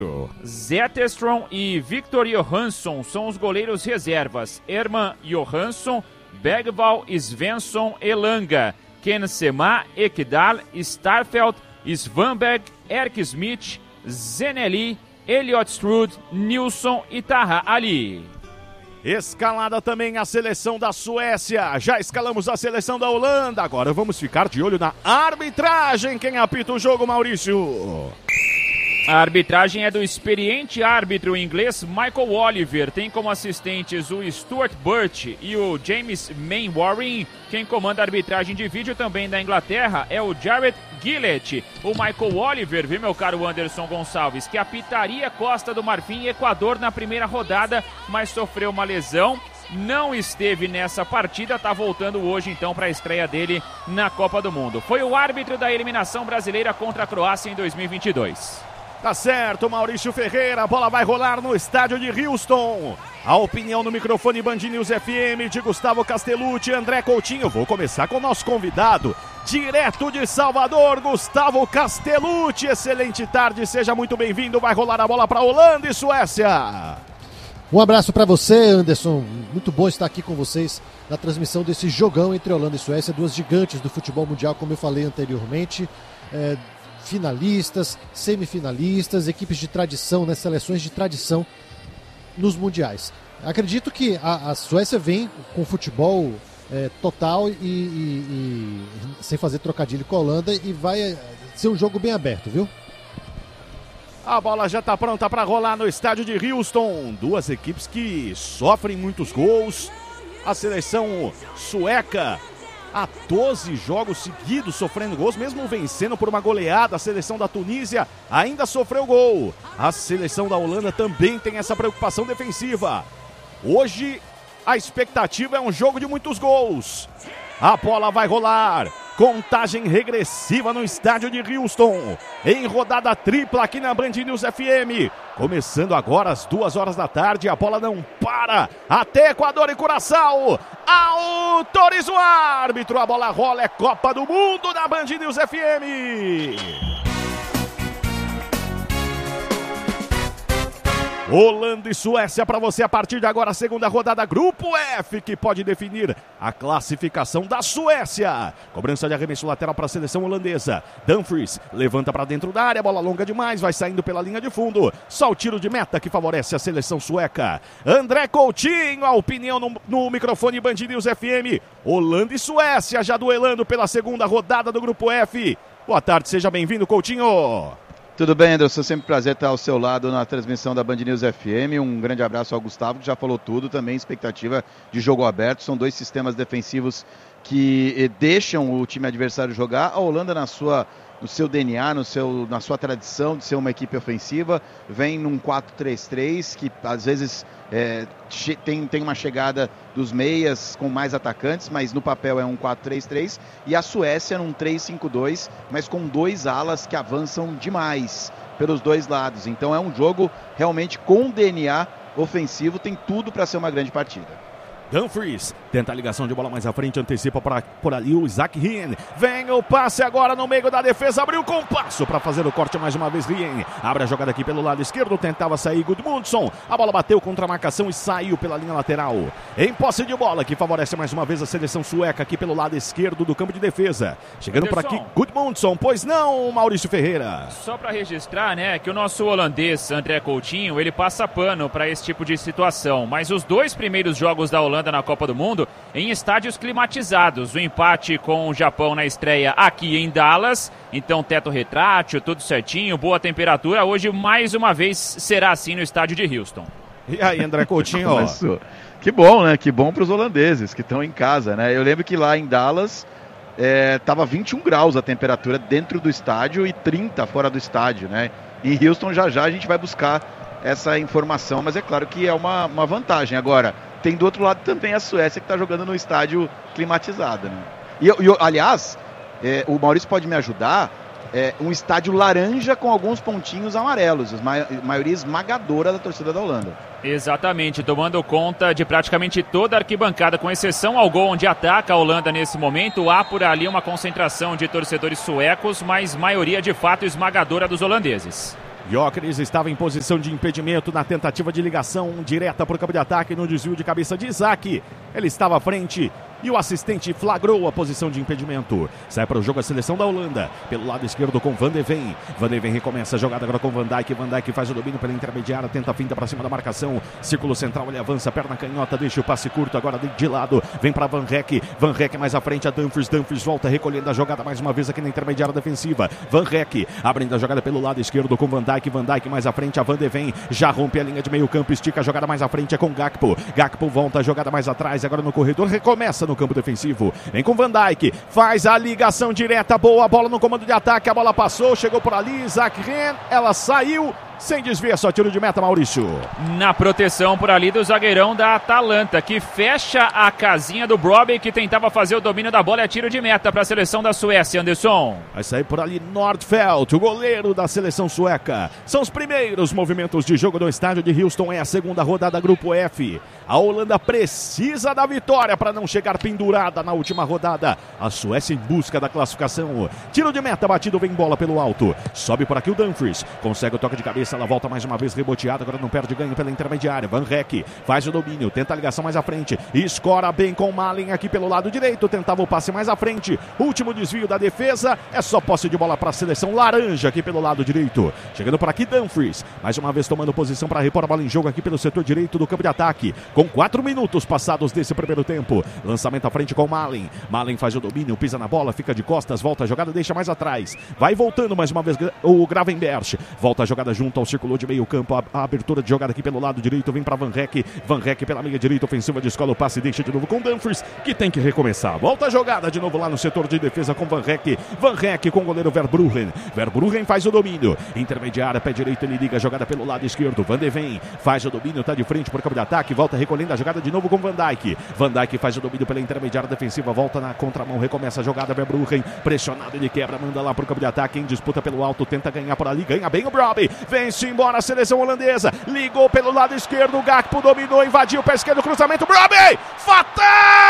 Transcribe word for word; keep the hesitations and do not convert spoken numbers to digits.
Zetterstrom e Victor Johansson são os goleiros reservas. Herman Johansson, Bergvall, Svensson, Elanga, Ken Sema, Ekdal, Starfelt, Svanberg, Erik Smith, Zeneli, Elliot Strud, Nilsson e Taha Ali. Escalada também a seleção da Suécia. Já escalamos a seleção da Holanda. Agora vamos ficar de olho na arbitragem. Quem apita o jogo, Maurício? A arbitragem é do experiente árbitro inglês Michael Oliver. Tem como assistentes o Stuart Burt e o James Mainwaring. Quem comanda a arbitragem de vídeo também da Inglaterra é o Jared Gillett. O Michael Oliver, viu, meu caro Anderson Gonçalves, que apitaria Costa do Marfim e Equador na primeira rodada, mas sofreu uma lesão. Não esteve nessa partida, tá voltando hoje então para a estreia dele na Copa do Mundo. Foi o árbitro da eliminação brasileira contra a Croácia em dois mil e vinte e dois. Tá certo, Maurício Ferreira, a bola vai rolar no estádio de Houston. A opinião no microfone Band News F M de Gustavo Castellucci e André Coutinho. Vou começar com o nosso convidado, direto de Salvador, Gustavo Castellucci. Excelente tarde, seja muito bem-vindo. Vai rolar a bola para Holanda e Suécia. Um abraço para você, Anderson. Muito bom estar aqui com vocês na transmissão desse jogão entre Holanda e Suécia, duas gigantes do futebol mundial, como eu falei anteriormente. É... finalistas, semifinalistas, equipes de tradição, né, seleções de tradição nos mundiais. Acredito que a, a Suécia vem com futebol é, total e, e, e sem fazer trocadilho com a Holanda, e vai ser um jogo bem aberto, viu? A bola já está pronta para rolar no estádio de Houston. Duas equipes que sofrem muitos gols. A seleção sueca há doze jogos seguidos sofrendo gols, mesmo vencendo por uma goleada. A seleção da Tunísia ainda sofreu gol. A seleção da Holanda também tem essa preocupação defensiva. Hoje a expectativa é um jogo de muitos gols. A bola vai rolar. Contagem regressiva no estádio de Houston. Em rodada tripla aqui na Band News F M. Começando agora às duas horas da tarde. A bola não para. Até Equador e Curaçao. Autoriza o árbitro. A bola rola. É Copa do Mundo da Band News F M. Holanda e Suécia para você a partir de agora, a segunda rodada, Grupo F, que pode definir a classificação da Suécia. Cobrança de arremesso lateral para a seleção holandesa. Dumfries levanta para dentro da área, bola longa demais, vai saindo pela linha de fundo. Só o tiro de meta que favorece a seleção sueca. André Coutinho, a opinião no, no microfone Band News F M. Holanda e Suécia já duelando pela segunda rodada do Grupo F. Boa tarde, seja bem-vindo, Coutinho. Tudo bem, Anderson? Sempre um prazer estar ao seu lado na transmissão da Band News F M. Um grande abraço ao Gustavo, que já falou tudo. Também expectativa de jogo aberto. São dois sistemas defensivos que deixam o time adversário jogar. A Holanda, na sua, no seu D N A, no seu, na sua tradição de ser uma equipe ofensiva, vem num quatro três três, que às vezes é, tem, tem uma chegada dos meias com mais atacantes, mas no papel é um quatro três três. E a Suécia num três cinco dois, mas com dois alas que avançam demais pelos dois lados. Então é um jogo realmente com D N A ofensivo, tem tudo para ser uma grande partida. Dumfries tenta a ligação de bola mais à frente, antecipa por, por ali o Isaac Rien. Vem o passe agora no meio da defesa, abriu com passo para fazer o corte mais uma vez. Rien abre a jogada aqui pelo lado esquerdo, tentava sair Gudmundsson. A bola bateu contra a marcação e saiu pela linha lateral. Em posse de bola, que favorece mais uma vez a seleção sueca aqui pelo lado esquerdo do campo de defesa. Chegando por aqui Gudmundsson, pois não, Maurício Ferreira. Só para registrar, né, que o nosso holandês André Coutinho, ele passa pano para esse tipo de situação. Mas os dois primeiros jogos da Holanda na Copa do Mundo em estádios climatizados. O empate com o Japão na estreia aqui em Dallas, então teto retrátil, tudo certinho, boa temperatura. Hoje mais uma vez será assim no estádio de Houston. E aí, André Coutinho? Isso. Que bom, né? Que bom para os holandeses que estão em casa, né? Eu lembro que lá em Dallas estava é, vinte e um graus a temperatura dentro do estádio e trinta fora do estádio, né? Em Houston já já a gente vai buscar essa informação, mas é claro que é uma, uma vantagem. Agora, tem do outro lado também a Suécia, que está jogando no estádio climatizado, né? E, e aliás, é, o Maurício pode me ajudar, é um estádio laranja com alguns pontinhos amarelos, a ma- maioria esmagadora da torcida da Holanda. Exatamente, tomando conta de praticamente toda a arquibancada, com exceção ao gol onde ataca a Holanda nesse momento. Há por ali uma concentração de torcedores suecos, mas maioria de fato esmagadora dos holandeses. Gyökeres estava em posição de impedimento na tentativa de ligação direta para o campo de ataque no desvio de cabeça de Isaac. Ele estava à frente e o assistente flagrou a posição de impedimento. Sai para o jogo a seleção da Holanda. Pelo lado esquerdo com Van de Ven. Van de Ven recomeça a jogada agora com Van Dijk. Van Dijk faz o domínio pela intermediária. Tenta a finta para cima da marcação. Círculo central, ele avança, perna canhota. Deixa o passe curto agora de, de lado. Vem para Van Rek. Van Rek mais à frente a Dumfries. Dumfries volta recolhendo a jogada mais uma vez aqui na intermediária defensiva. Van Rek abrindo a jogada pelo lado esquerdo com Van Dijk. Van Dijk mais à frente a Van de Ven. Já rompe a linha de meio campo. Estica a jogada mais à frente é com Gakpo. Gakpo volta a jogada mais atrás. Agora no corredor. Recomeça no campo defensivo. Vem com Van Dijk, faz a ligação direta, boa bola no comando de ataque, a bola passou, chegou por ali, Isaac Ren, ela saiu, sem desvio, só tiro de meta, Maurício. Na proteção por ali do zagueirão da Atalanta, que fecha a casinha do Brobbey, que tentava fazer o domínio da bola, é tiro de meta para a seleção da Suécia, Anderson. Vai sair por ali Nordfeldt, o goleiro da seleção sueca. São os primeiros movimentos de jogo do estádio de Houston, é a segunda rodada Grupo F. A Holanda precisa da vitória para não chegar pendurada na última rodada. A Suécia em busca da classificação. Tiro de meta batido, vem bola pelo alto. Sobe por aqui o Dumfries. Consegue o toque de cabeça, ela volta mais uma vez reboteada. Agora não perde ganho pela intermediária. Van Rek faz o domínio, tenta a ligação mais à frente. Escora bem com Malen aqui pelo lado direito. Tentava o passe mais à frente. Último desvio da defesa. É só posse de bola para a seleção laranja aqui pelo lado direito. Chegando por aqui Dumfries. Mais uma vez tomando posição para repor a bola em jogo aqui pelo setor direito do campo de ataque. Com quatro minutos passados desse primeiro tempo. Lançamento à frente com Malen. Malen faz o domínio, pisa na bola, fica de costas, volta a jogada, deixa mais atrás. Vai voltando mais uma vez o Gravenberch. Volta a jogada junto ao círculo de meio campo. A, a abertura de jogada aqui pelo lado direito. Vem para Van Rek. Van Rek pela meia direita ofensiva, descola o passe e deixa de novo com Dumfries, que tem que recomeçar. Volta a jogada de novo lá no setor de defesa com Van Rek. Van Rek com o goleiro Verbruggen. Verbruggen faz o domínio. Intermediária, pé direito, ele liga a jogada pelo lado esquerdo. Van de Ven faz o domínio, tá de frente por campo de ataque. Volta recolhendo a jogada de novo com Van Dijk. Van Dijk faz o domínio pela intermediária defensiva, volta na contramão, recomeça a jogada, Verbruggen, pressionado, ele quebra, manda lá pro campo de ataque, em disputa pelo alto, tenta ganhar por ali, ganha bem o Brobbey, vence embora a seleção holandesa, ligou pelo lado esquerdo, o Gakpo dominou, invadiu o pé esquerdo, cruzamento, Brobbey, fatal!